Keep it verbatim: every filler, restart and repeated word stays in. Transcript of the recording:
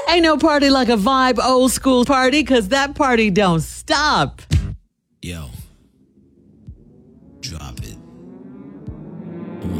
Ain't no party like a vibe old school party, because that party don't stop. Yo, drop it.